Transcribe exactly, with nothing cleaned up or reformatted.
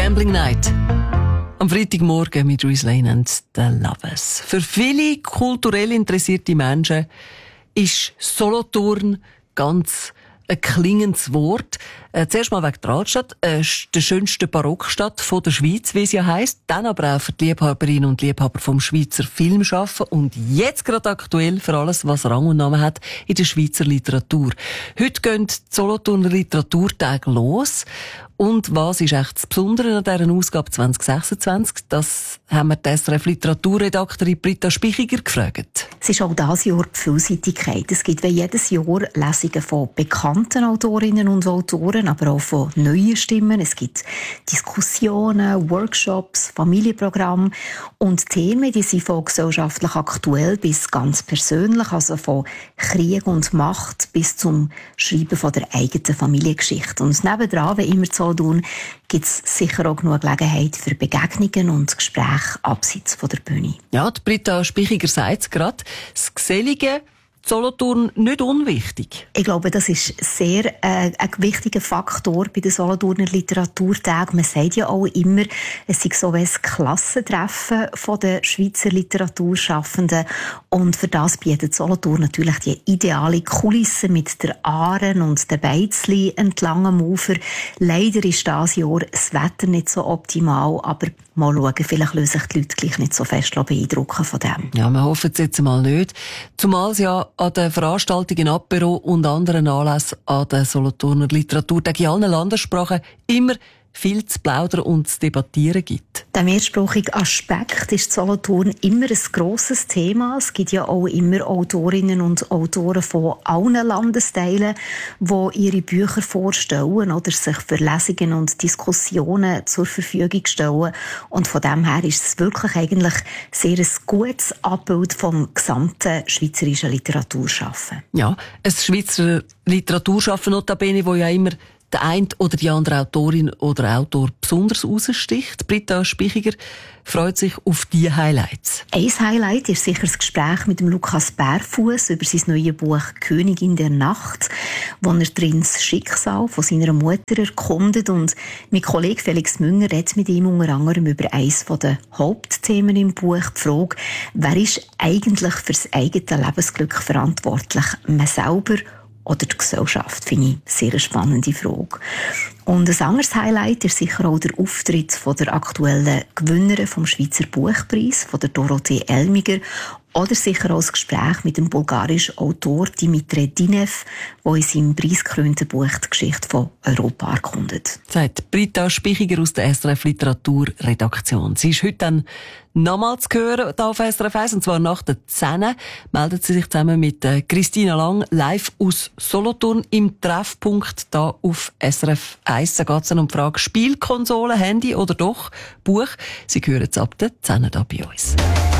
Gambling Night. Am Freitagmorgen mit Reese Lane und The Lovers. Für viele kulturell interessierte Menschen ist Solothurn ganz ein klingendes Wort. Äh, zuerst mal wegen der Altstadt, äh, der schönsten Barockstadt von der Schweiz, wie es ja heisst. Dann aber auch für die Liebhaberinnen und Liebhaber vom Schweizer Filmschaffen. Und jetzt gerade aktuell für alles, was Rang und Namen hat in der Schweizer Literatur. Heute gehen die Solothurner Literaturtage los. Und was ist echt das Besondere an dieser Ausgabe zwanzig sechsundzwanzig? Das haben wir die S R F-Literaturredaktorin Britta Spichiger gefragt. Es ist auch dieses Jahr die Vielseitigkeit. Es gibt wie jedes Jahr Lesungen von bekannten Autorinnen und Autoren, aber auch von neuen Stimmen. Es gibt Diskussionen, Workshops, Familienprogramme und Themen, die sind von gesellschaftlich aktuell bis ganz persönlich, also von Krieg und Macht bis zum Schreiben von der eigenen Familiengeschichte. Und nebendran, wie immer so tun, gibt es sicher auch genug Gelegenheit für Begegnungen und Gespräche abseits von der Bühne. Ja, die Britta Spichiger sagt es gerade. Das Gesellige Solothurn nicht unwichtig. Ich glaube, das ist sehr äh, ein wichtiger Faktor bei den Solothurner Literaturtagen. Man sagt ja auch immer, es sei so ein Klassentreffen von den Schweizer Literaturschaffenden. Und für das bietet Solothurn natürlich die ideale Kulisse mit der Aare und den Beizli entlang am Ufer. Leider ist dieses Jahr das Wetter nicht so optimal, aber mal schauen, vielleicht lösen sich die Leute gleich nicht so fest beeindrucken von dem. Ja, wir hoffen es jetzt mal nicht. Zumal es ja an den Veranstaltungen Apero und anderen Anlässen an den Solothurner Literaturtagen in allen Landessprachen immer viel zu plaudern und zu debattieren gibt. Der mehrsprachige Aspekt ist Solothurn immer ein grosses Thema. Es gibt ja auch immer Autorinnen und Autoren von allen Landesteilen, die ihre Bücher vorstellen oder sich für Lesungen und Diskussionen zur Verfügung stellen. Und von dem her ist es wirklich eigentlich sehr ein gutes Abbild vom gesamten schweizerischen Literaturschaffen. Ja, ein Schweizer Literaturschaffen notabene, wo ja immer der eine oder die andere Autorin oder Autor besonders raussticht. Britta Spichiger freut sich auf diese Highlights. Ein Highlight ist sicher das Gespräch mit dem Lukas Bärfuss über sein neues Buch «Königin der Nacht», wo er drin das Schicksal von seiner Mutter erkundet. Und mein Kollege Felix Münger redet mit ihm unter anderem über eines der Hauptthemen im Buch, die Frage, wer ist eigentlich für das eigene Lebensglück verantwortlich? Man selber oder die Gesellschaft, finde ich eine sehr spannende Frage. Und ein anderes Highlight ist sicher auch der Auftritt von der aktuellen Gewinnerin vom Schweizer Buchpreis, von der Dorothee Elmiger, oder sicher auch das Gespräch mit dem bulgarischen Autor Dimitri Dinev, der in seinem preisgekrönten Buch die Geschichte von Europa erkundet. Sagt Britta Spichiger aus der S R F Literaturredaktion. Sie ist heute dann nochmals zu hören hier auf S R F eins, und zwar nach der zehn meldet sie sich zusammen mit Christina Lang live aus Solothurn im Treffpunkt hier auf S R F eins. Da geht es dann um die Frage Spielkonsole, Handy oder doch Buch. Sie hören es ab der zehn hier bei uns.